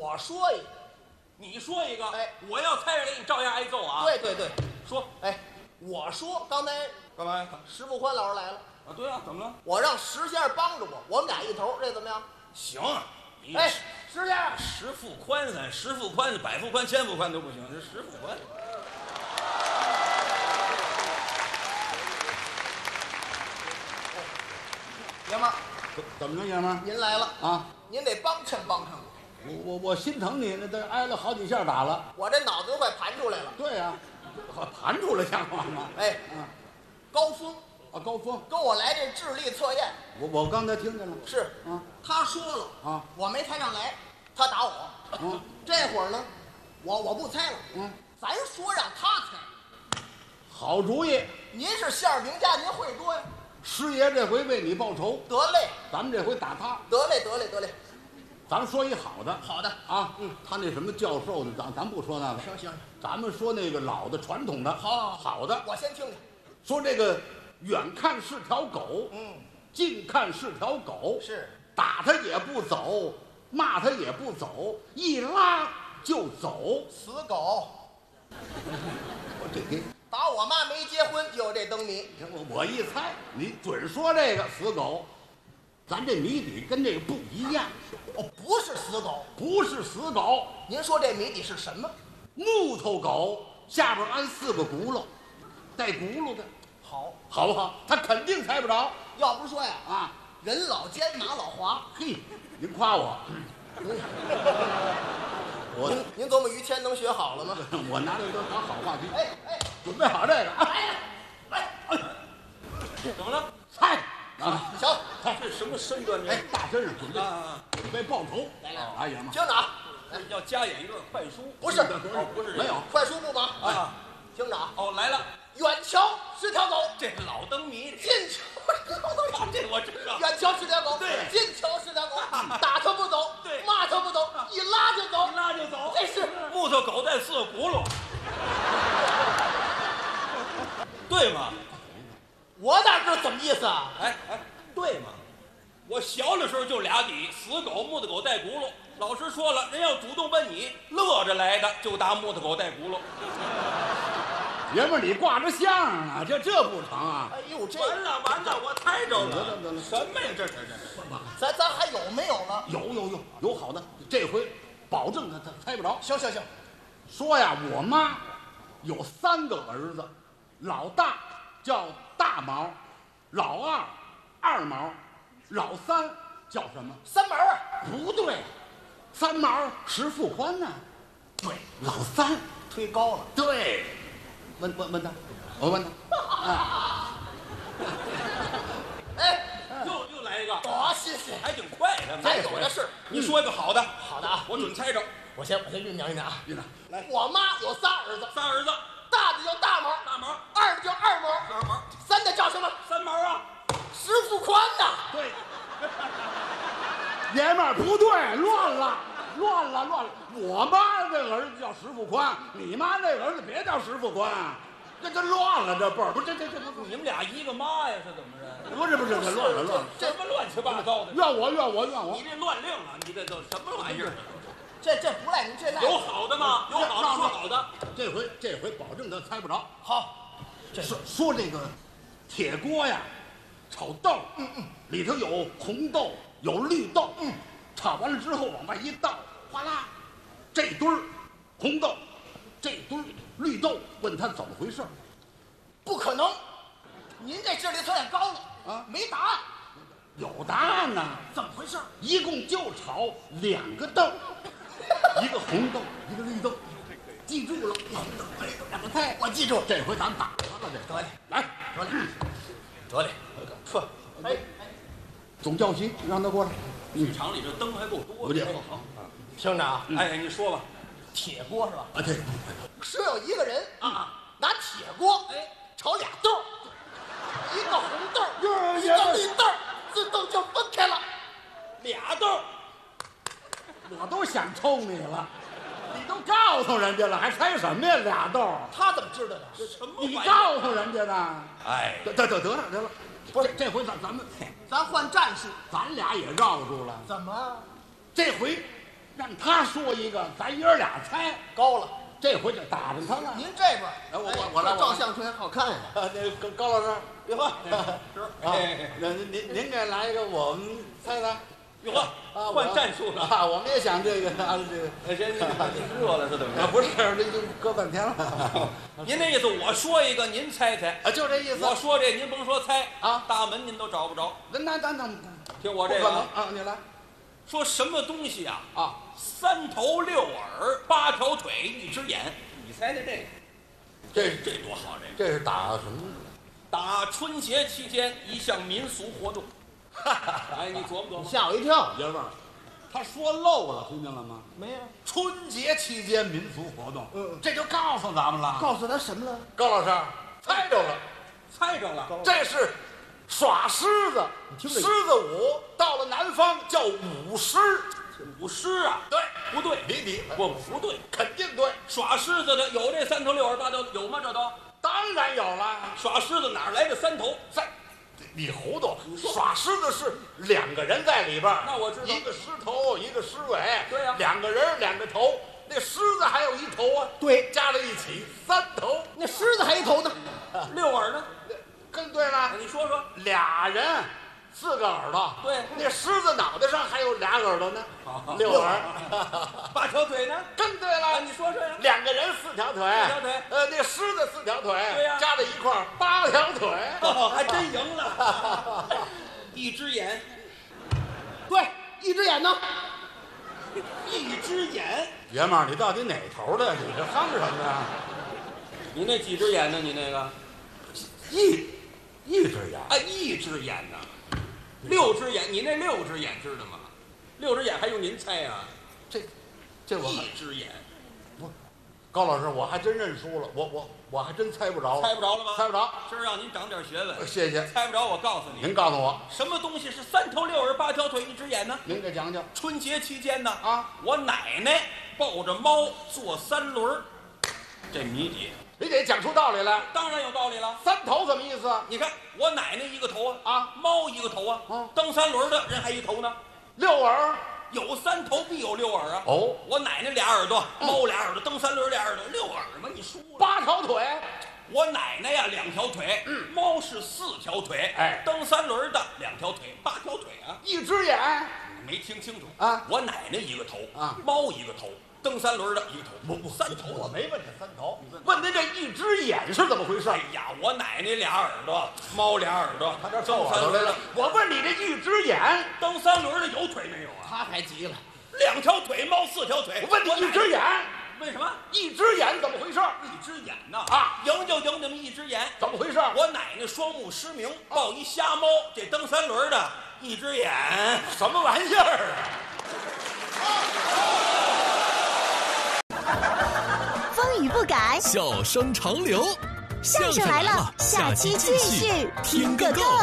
我说一个， 你说一个， 哎， 我要猜着你照样挨揍啊。 对对对， 说， 哎，我说刚才干嘛呀？ 石富宽老师来了， 啊，对啊，怎么了？ 我让石先生帮着我们俩一头，这怎么样？ 行，你哎，石先生， 十副宽咱十副宽，百副宽、千副宽都不行，这十副宽。 爷们儿， 怎么着，爷们儿您来了， 啊？ 您得帮衬帮衬我， 我心疼你，那都挨了好几下打了。 我这脑子都快盘出来了。 对呀、盘出来像话吗？ 哎， 啊高峰啊，高峰， 跟我来这智力测验， 我刚才听见了。 是啊， 他说了啊， 我没猜上来，他打我。 嗯， 这会儿呢，我不猜了，咱说让他猜。 好主意， 您是相声名家，您会多呀。 师爷这回为你报仇， 得嘞， 咱们这回打他。 得嘞，得嘞，得嘞。 咱们说一好的好的， 啊，他那什么教授的，咱不说那个， 行行， 咱们说那个老的传统的，好的。 我先听听。 说这个远看是条狗，近看是条狗， 是打他也不走，骂他也不走，一拉就走。 死狗， 我这给打我妈没结婚就有这灯谜。 我一猜，你准说这个死狗，咱这谜底跟这个不一样， 哦，不是死狗， 不是死狗， 您说这谜底是什么？ 木头狗下边安4个轱辘，带轱辘的， 好， 好不好？他肯定猜不着要不是说呀， 啊！ 人老奸马老滑。 嘿，您夸我， 您琢磨于谦能学好了吗？ 我拿这都当好话题， 哎哎， 准备好这个啊！ 来， 怎么了？ 猜啊！ 行， 这什么身段？ 哎，大身上准备啊， 准备报仇， 来来哎呀妈！ 听着啊， 要加演一段快书？ 不是哦，不是这个没有快书不忙啊。 听着啊， 哦，来了， 远瞧是条狗， 这老灯谜， 近瞧这我知道。 远瞧是条狗， 对近瞧是条狗，打它不走， 对骂它不走，一拉就走， 一拉就走， 这是木头狗带4个轱辘，对吗？ 我哪知道怎么意思啊？ 哎哎，对吗？我小的时候就俩底，死狗、木头狗带轱辘。老师说了，人要主动问你，乐着来的就打木头狗带轱辘。 爷们儿，你挂着相啊，这不成啊！ 哎呦，这完了，我猜着了。 得了什么呀？这咱还有没有了？ 有好的，这回保证他猜不着。 行行行， 说呀，我妈有3个儿子，老大叫大毛，老二二毛，老三叫什么？ 三门儿不对，三毛石富宽呢？对，老三推高了。 对。问他，我问他啊。 哎， 又来一个， 多谢谢， 还挺快的。 咱有的是。 你说一个好的， 好的啊， 我准猜着。 我先酝酿啊。 院长， 来，我妈有仨儿子， 3儿子， 大的叫大毛， 大毛、 二的叫二毛， 二毛、 三的叫什么？ 三毛啊。 石富宽呐。 对，爷们儿不对，乱了。我妈这个儿子叫石富宽，你妈那个儿子别叫石富宽，这乱了，这辈儿不这你们俩一个妈呀？是怎么着？ 不是这乱了。 什么乱七八糟的？ 怨我！ 你这乱令啊！你这都什么玩意儿？ 这不赖您，这赖有好的吗？有好的说好的。 这回保证他猜不着。 好。 说这个铁锅呀，炒豆，里头有红豆，有绿豆，炒完了之后往外一倒，哗啦，这堆儿红豆，这堆儿绿豆，问他怎么回事？ 不可能，您这智力测验高了啊， 没答案。 有答案呢， 怎么回事？ 一共就炒2个豆，一个红豆，一个绿豆，记住了，红豆绿豆2个菜， 我记住。 这回咱打他了，这得嘞， 来， 得嘞，呵，哎， 总教习让他过来， 剧场里这灯还够多的。 不介好。 听着啊， 哎，你说吧。 铁锅是吧？ 啊，对， 是有一个人拿铁锅炒俩豆，一个红豆，一个绿豆，自动就分开了。 俩豆， 我都想抽你了，你都告诉人家了，还猜什么呀？2豆， 他怎么知道的？ 什么你玩意儿？ 告诉人家的。 哎， 得了，不是这回咱们咱换战术。 咱俩也绕住了。 怎么？ 这回让他说一个，咱爷儿俩猜。 高了。 这回就打着他了。 您这边， 我来， 照相吹好看呀。 那高老师，哟呵， 是啊，您给来一个，我们猜猜。 哟呵，换战术了啊！我们也想这个啊，这个。 谁热了是怎么着？ 不是，这就搁半天了。 您那意思，我说一个，您猜猜啊，就这意思。 我说这，您甭说猜啊， 大门您都找不着。 那听我这个啊，你来。 说什么东西啊？ 啊 ，3头6耳8条腿1只眼，你猜猜这个？这多好！ 这是打什么？ 打春节期间一项民俗活动。哎，你琢磨琢磨。 吓我一跳， 爷们儿，他说漏了，听见了吗？ 没有。 春节期间民俗活动，这就告诉咱们了。 告诉他什么了？ 高老师，猜着了， 猜着了， 这是耍狮子。狮子舞到了南方叫舞狮。 舞狮啊？ 对， 不对，不对， 肯定对。 耍狮子的有这3头6耳8条，有吗？这都当然有了。 耍狮子哪来的3头？ 你糊涂！耍狮子是2个人在里边， 那我知道， 一个狮头，一个狮尾。 对呀 ，2个人2个头，那狮子还有1头啊。 对， 加在一起3头。 那狮子还一头呢 ，6耳呢？ 更对了。 你说说 ，2人4个耳朵。 对， 那狮子脑袋上还有2耳朵呢，6耳。 8条腿呢？ 更对了。 你说说呀。 2个人4条腿。 4条腿。 那狮子4条腿。 对呀， 加在一块儿8条腿。 还真赢了。1只眼。 对，1只眼呢 ？1只眼。 爷们儿，你到底哪头的？你这夯什么呀？ 你那几只眼呢？你那个一只眼。 啊，1只眼呢？6只眼，你那6只眼知道吗？6只眼还用您猜啊？ 这我 1只眼。 不，高老师，我还真认输了，我还真猜不着了。 猜不着了吗？ 猜不着。 今儿让您长点学问。 谢谢。 猜不着，我告诉你。 您告诉我， 什么东西是3头6耳8条腿1只眼呢？ 您给讲讲。 春节期间呢， 啊， 我奶奶抱着猫坐3轮，这谜底。 你得讲出道理来。 当然有道理了。 3头什么意思？ 你看我奶奶1个头啊， 猫1个头啊，蹬3轮的人还1头呢。 6耳， 有3头必有6耳啊。 哦， 我奶奶俩耳朵，猫俩耳朵，蹬3轮俩耳朵，6耳嘛，你输了。 8条腿。 我奶奶呀2条腿，猫是4条腿， 哎， 蹬3轮的2条腿，8条腿啊。 1只眼， 没听清楚啊？ 我奶奶1个头啊， 猫1个头，蹬3轮的1个头， 不 3头。 我没问这3头，问您这1只眼是怎么回事？ 哎呀，我奶奶俩耳朵，猫俩耳朵， 他这蹬3轮的。 我问你这1只眼， 蹬3轮的有腿没有啊？ 他还急了 ，2条腿，猫4条腿。 我问你1只眼， 为什么 1只眼怎么回事 ？1只眼呐啊，赢就赢你们1只眼， 怎么回事？ 我奶奶双目失明，抱一瞎猫，这蹬3轮的1只眼， 什么玩意儿啊？风雨不改， 笑声长流。 相声来了，下期继续听个够。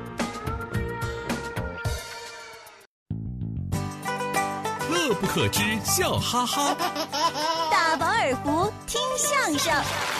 乐不可支，笑哈哈。 大饱耳福，听相声。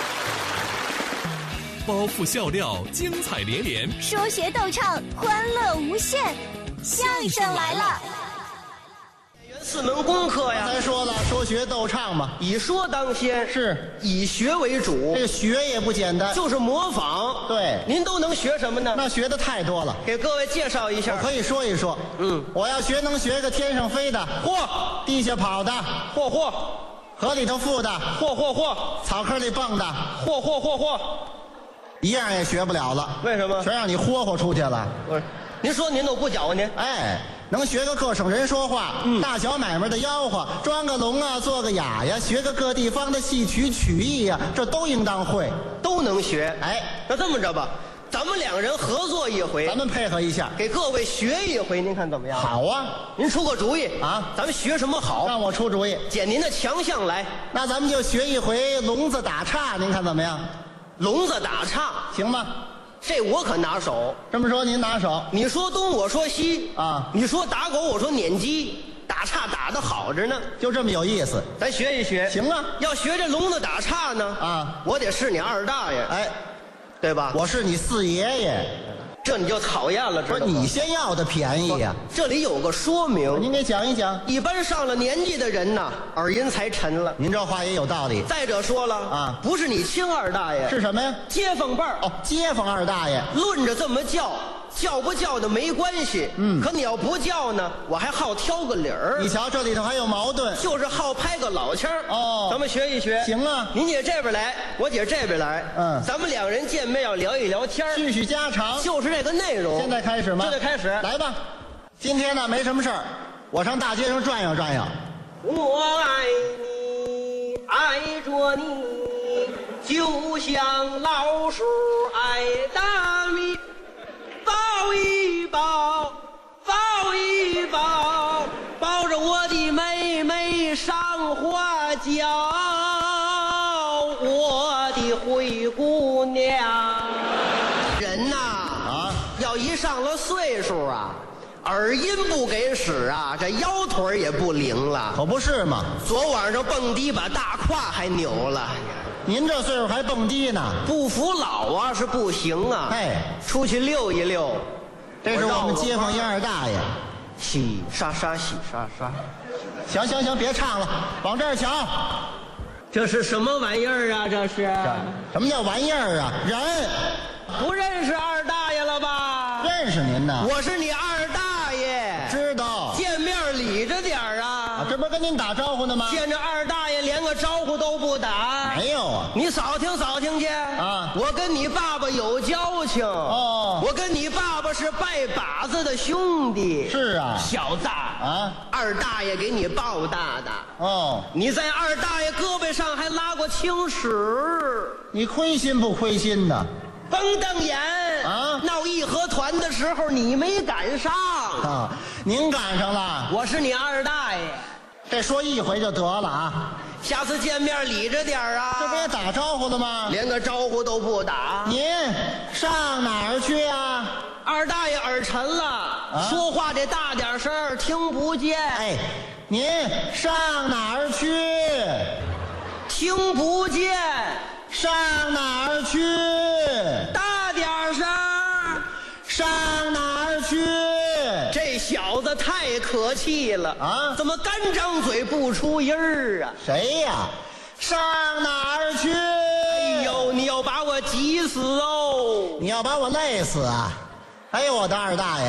包袱笑料，精彩连连。 说学逗唱，欢乐无限。相声来了。 4门功课呀， 才说了，说学逗唱嘛， 以说当先， 是以学为主。 这个学也不简单， 就是模仿。 对， 您都能学什么呢？ 那学的太多了， 给各位介绍一下。 我可以说一说。我要学能学个天上飞的， 嚯； 地下跑的， 嚯； 河里头浮的， 嚯； 草坑里蹦的， 嚯。 一样也学不了了。 为什么？ 全让你霍出去了。 不是，您说您都不搅和您。 哎。 能学个各省人说话，大小买卖的吆喝，装个聋啊，做个哑呀，学个各地方的戏曲曲艺呀，这都应当会， 都能学。 哎， 那这么着吧，咱们2人合作一回， 咱们配合一下， 给各位学一回，您看怎么样？ 好啊， 您出个主意啊， 咱们学什么好？ 让我出主意， 捡您的强项来。 那咱们就学一回聋子打岔，您看怎么样？ 聋子打岔行吗？ 这我可拿手。 这么说您拿手， 你说东我说西啊， 你说打狗我说撵鸡，打岔打得好着呢， 就这么有意思。 咱学一学， 行啊。 要学这聋子打岔呢， 啊， 我得是你2大爷， 哎， 对吧？ 我是你4爷爷， 这你就讨厌了，知道吗？ 不是你先要的便宜呀、 这里有个说明， 您给讲一讲。 一般上了年纪的人呐，耳音才沉了。 您这话也有道理。 再者说了啊不是你亲二大爷， 是什么呀？ 街坊辈儿。 哦，街坊二大爷。 论着这么叫，叫不叫的没关系。可你要不叫呢，我还好挑个理儿。 你瞧，这里头还有矛盾。 就是好拍个老腔儿。 哦咱们学一学。 行啊您姐这边来，我姐这边来。咱们两人见面要聊一聊天儿， 叙叙家常。 就是这个内容。 现在开始吗？ 现在开始。 来吧。今天呢没什么事儿，我上大街上转悠转悠。 我爱你，爱着你，就像老鼠爱大米。抱一抱，抱一抱，抱着我的妹妹上花轿，我的灰姑娘。人呐，要一上了岁数啊，耳音不给使啊，这腰腿也不灵了。 可不是嘛， 昨晚上蹦迪把大胯还扭了。 您这岁数还蹦迪呢？ 不服老啊是不行啊。 哎， 出去溜一溜。 这是我们街坊一二大爷。 洗刷刷，洗刷刷。 行行行，别唱了，往这儿瞧。 这是什么玩意儿啊？这是什么叫玩意儿啊？人不认识二大爷了吧？ 认识您呢。 我是你二大爷。 知道。 见面理着点儿啊。 这不是跟您打招呼呢吗？ 见着二大爷连个招呼都不打。 没有啊。 你扫听扫听去啊！ 我跟你爸爸有交情哦。 我跟你爸爸是拜把子的兄弟。 是啊。 小子啊， 二大爷给你抱大的。 哦。 你在二大爷胳膊上还拉过青史。 你亏心不亏心呢？ 甭瞪眼啊！ 闹义和团的时候你没赶上啊，您赶上了。 我是你二大爷。 这说一回就得了啊。 下次见面理着点儿啊。 这不也打招呼了吗？ 连个招呼都不打。 您上哪儿去啊？ 二大爷耳沉了，说话得大点声，听不见。 哎，您上哪儿去？ 听不见。 上哪儿去？ 大点声。 上哪儿去？ 这小子太可气了啊！ 怎么干张嘴不出音儿啊？ 谁呀？上哪儿去？ 哎呦，你要把我急死哦！ 你要把我累死啊！哎呦，我的二大爷！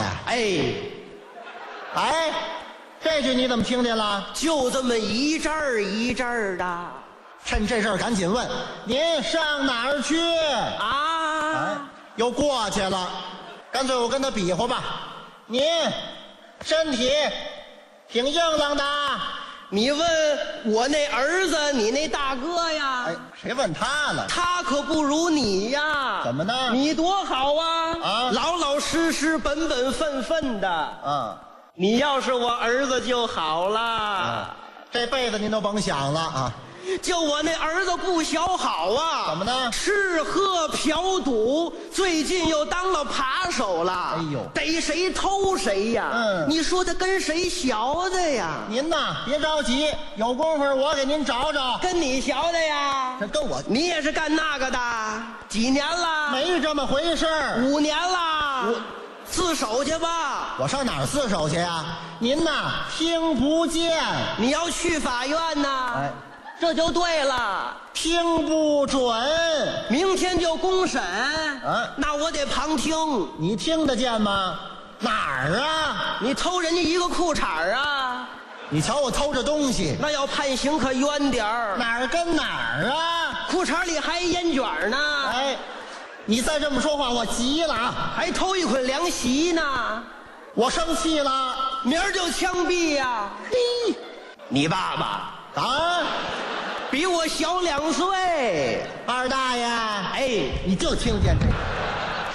哎，这句你怎么听见了？ 就这么一阵儿一阵儿的。 趁这事儿赶紧问，您上哪儿去啊？ 哎，又过去了，干脆我跟他比划吧。您身体挺硬朗的。 你问我那儿子，你那大哥呀？ 哎，谁问他了？ 他可不如你呀。 怎么呢？ 你多好啊！ 啊， 老老实实、本本分分的。 啊， 你要是我儿子就好了。 啊，这辈子您都甭想了啊！ 就我那儿子不小好啊！ 怎么呢？ 吃喝嫖赌，最近又当了扒手了。 哎呦， 逮谁偷谁呀！你说他跟谁学的呀？ 您呐，别着急，有功夫我给您找找。 跟你学的呀？ 这跟我， 你也是干那个的？几年了？ 没这么回事儿。 5年了。自首去吧。 我上哪儿自首去呀？您呐，听不见。 你要去法院呐？ 哎。 这就对了， 听不准， 明天就公审。那我得旁听。 你听得见吗？哪儿啊？ 你偷人家一个裤衩啊？ 你瞧我偷这东西， 那要判刑可冤点儿。 哪儿跟哪儿啊？ 裤衩里还烟卷呢。 哎，你再这么说话，我急了啊！ 还偷一捆凉席呢， 我生气了， 明儿就枪毙呀！嘿，你爸爸啊？ 比我小2岁， 二大爷， 哎， 你就听见这个。